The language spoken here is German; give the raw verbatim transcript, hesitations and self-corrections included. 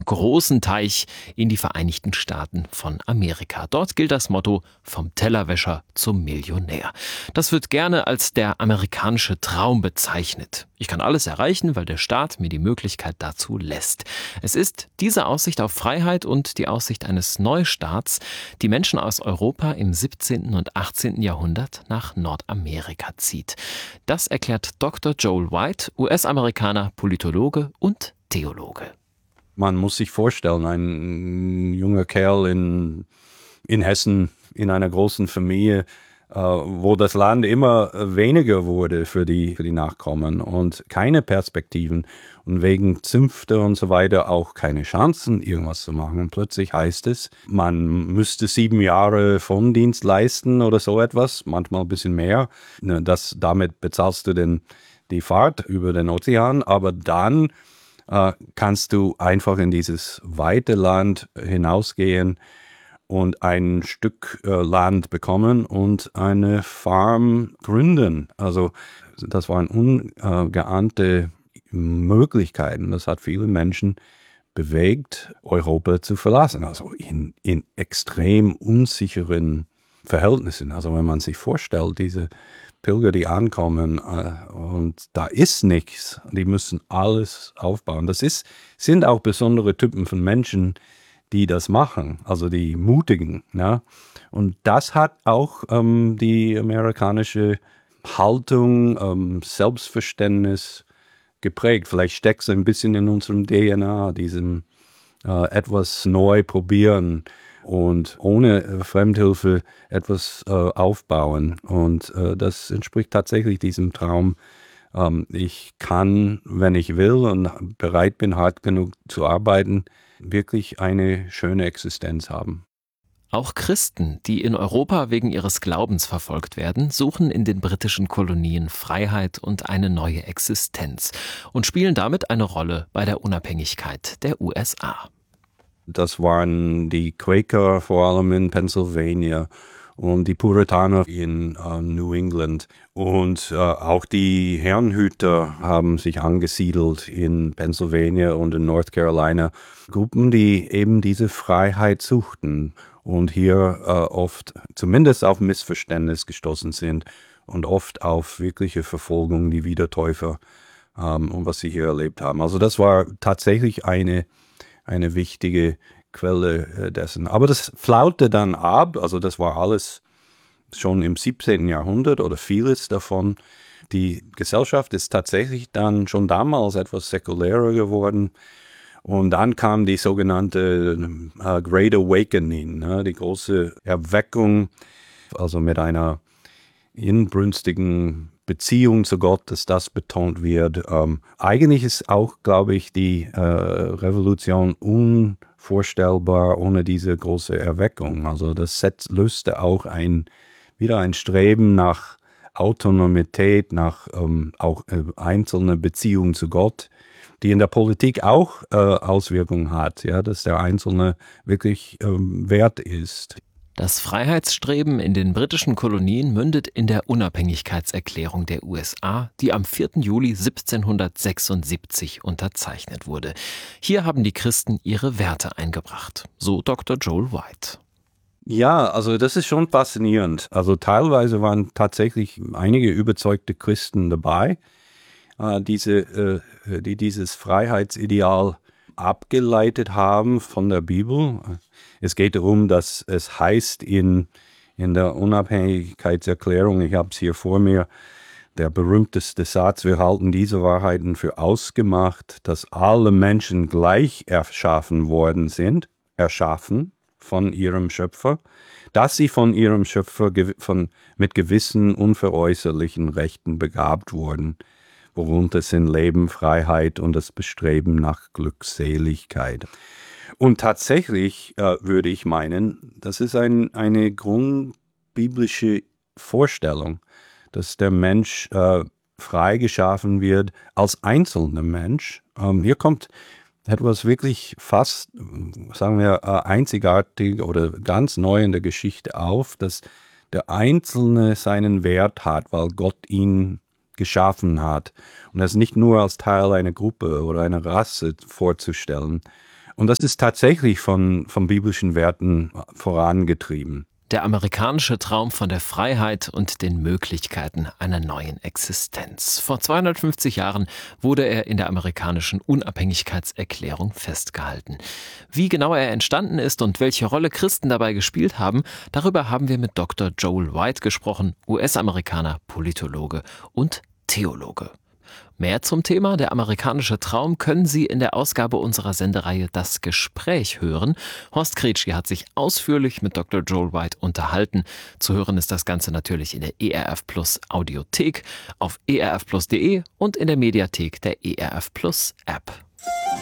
großen Teich in die Vereinigten Staaten von Amerika. Dort gilt das Motto vom Tellerwäscher zum Millionär. Das wird gerne als der amerikanische Traum bezeichnet. Ich kann alles erreichen, weil der Staat mir die Möglichkeit dazu lässt. Es ist diese Aussicht auf Freiheit und die Aussicht eines Neustaats, die Menschen aus Europa im siebzehnten und achtzehnten Jahrhundert nach Nordamerika zieht. Das erklärt Doktor Joel White, U S-Amerikaner, Politologe und Theologe. Man muss sich vorstellen, ein junger Kerl in, in Hessen, in einer großen Familie, äh, wo das Land immer weniger wurde für die, für die Nachkommen und keine Perspektiven und wegen Zünfte und so weiter auch keine Chancen, irgendwas zu machen. Und plötzlich heißt es, man müsste sieben Jahre Frondienst leisten oder so etwas, manchmal ein bisschen mehr. Das, damit bezahlst du den, die Fahrt über den Ozean, aber dann äh, kannst du einfach in dieses weite Land hinausgehen und ein Stück äh, Land bekommen und eine Farm gründen. Also das waren ungeahnte Möglichkeiten. Das hat viele Menschen bewegt, Europa zu verlassen. Also in, in extrem unsicheren Verhältnissen. Also wenn man sich vorstellt, diese Pilger, die ankommen äh, und da ist nichts, die müssen alles aufbauen. Das ist, sind auch besondere Typen von Menschen, die das machen, also die Mutigen. Ja? Und das hat auch ähm, die amerikanische Haltung, ähm, Selbstverständnis geprägt. Vielleicht steckt es ein bisschen in unserem D N A, diesem äh, etwas neu probieren und ohne äh, Fremdhilfe etwas äh, aufbauen. Und äh, das entspricht tatsächlich diesem Traum. Ähm, ich kann, wenn ich will und bereit bin, hart genug zu arbeiten, wirklich eine schöne Existenz haben. Auch Christen, die in Europa wegen ihres Glaubens verfolgt werden, suchen in den britischen Kolonien Freiheit und eine neue Existenz und spielen damit eine Rolle bei der Unabhängigkeit der U S A. Das waren die Quaker vor allem in Pennsylvania und die Puritaner in äh, New England. Und äh, auch die Herrenhüter haben sich angesiedelt in Pennsylvania und in North Carolina. Gruppen, die eben diese Freiheit suchten und hier äh, oft zumindest auf Missverständnis gestoßen sind und oft auf wirkliche Verfolgung, die Wiedertäufer ähm, und was sie hier erlebt haben. Also das war tatsächlich eine, eine wichtige Quelle äh, dessen. Aber das flaute dann ab, also das war alles schon im siebzehnten Jahrhundert oder vieles davon. Die Gesellschaft ist tatsächlich dann schon damals etwas säkulärer geworden. Und dann kam die sogenannte äh, Great Awakening, ne, die große Erweckung, also mit einer inbrünstigen Beziehung zu Gott, dass das betont wird. Ähm, eigentlich ist auch, glaube ich, die äh, Revolution unvorstellbar ohne diese große Erweckung. Also das Set löste auch ein, wieder ein Streben nach Autonomität, nach ähm, auch äh, einzelne Beziehung zu Gott, die in der Politik auch äh, Auswirkungen hat, ja, dass der Einzelne wirklich ähm, wert ist. Das Freiheitsstreben in den britischen Kolonien mündet in der Unabhängigkeitserklärung der U S A, die am vierten Juli siebzehnhundertsechsundsiebzig unterzeichnet wurde. Hier haben die Christen ihre Werte eingebracht, so Doktor Joel White. Ja, also das ist schon faszinierend. Also teilweise waren tatsächlich einige überzeugte Christen dabei, äh, diese, äh, die dieses Freiheitsideal abgeleitet haben von der Bibel. Es geht darum, dass es heißt in, in der Unabhängigkeitserklärung, ich habe es hier vor mir, der berühmteste Satz, wir halten diese Wahrheiten für ausgemacht, dass alle Menschen gleich erschaffen worden sind, erschaffen von ihrem Schöpfer, dass sie von ihrem Schöpfer von, mit gewissen unveräußerlichen Rechten begabt wurden, worunter sind Leben, Freiheit und das Bestreben nach Glückseligkeit. Und tatsächlich äh, würde ich meinen, das ist ein, eine grundbiblische Vorstellung, dass der Mensch äh, frei geschaffen wird als einzelner Mensch. Ähm, hier kommt etwas wirklich fast, sagen wir, äh, einzigartig oder ganz neu in der Geschichte auf, dass der Einzelne seinen Wert hat, weil Gott ihn geschaffen hat. Und das nicht nur als Teil einer Gruppe oder einer Rasse vorzustellen. Und das ist tatsächlich von, von biblischen Werten vorangetrieben. Der amerikanische Traum von der Freiheit und den Möglichkeiten einer neuen Existenz. Vor zweihundertfünfzig Jahren wurde er in der amerikanischen Unabhängigkeitserklärung festgehalten. Wie genau er entstanden ist und welche Rolle Christen dabei gespielt haben, darüber haben wir mit Doktor Joel White gesprochen, U S-Amerikaner, Politologe und Theologe. Mehr zum Thema Der amerikanische Traum können Sie in der Ausgabe unserer Sendereihe Das Gespräch hören. Horst Kretschi hat sich ausführlich mit Doktor Joel White unterhalten. Zu hören ist das Ganze natürlich in der E R F Plus Audiothek, auf e r f plus punkt de und in der Mediathek der E R F Plus App.